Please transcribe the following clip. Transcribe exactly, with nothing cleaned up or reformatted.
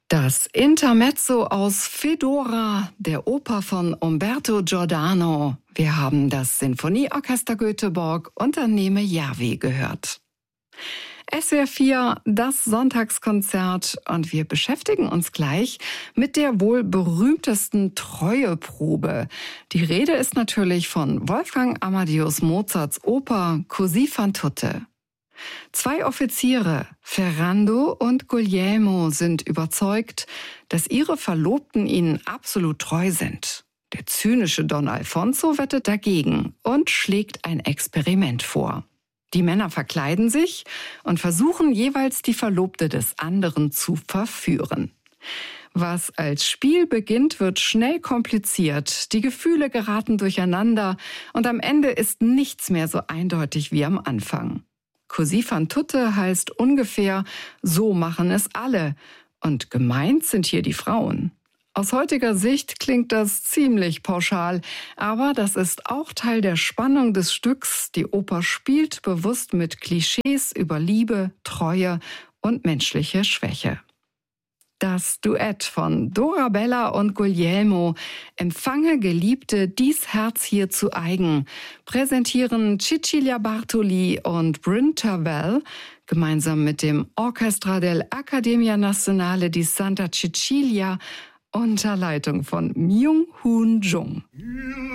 Das Intermezzo aus Fedora, der Oper von Umberto Giordano. Wir haben das Sinfonieorchester Göteborg unter Neme Järvi gehört. S W R vier, das Sonntagskonzert, und wir beschäftigen uns gleich mit der wohl berühmtesten Treueprobe. Die Rede ist natürlich von Wolfgang Amadeus Mozarts Oper Così fan tutte. Zwei Offiziere, Ferrando und Guglielmo, sind überzeugt, dass ihre Verlobten ihnen absolut treu sind. Der zynische Don Alfonso wettet dagegen und schlägt ein Experiment vor. Die Männer verkleiden sich und versuchen jeweils die Verlobte des anderen zu verführen. Was als Spiel beginnt, wird schnell kompliziert. Die Gefühle geraten durcheinander und am Ende ist nichts mehr so eindeutig wie am Anfang. Così fan tutte heißt ungefähr, so machen es alle. Und gemeint sind hier die Frauen. Aus heutiger Sicht klingt das ziemlich pauschal, aber das ist auch Teil der Spannung des Stücks. Die Oper spielt bewusst mit Klischees über Liebe, Treue und menschliche Schwäche. Das Duett von Dorabella und Guglielmo, Empfange Geliebte, dies Herz hier zu eigen, präsentieren Cecilia Bartoli und Bryn Tervel gemeinsam mit dem Orchestra dell'Accademia Nazionale di Santa Cecilia unter Leitung von Myung-Hoon Jung.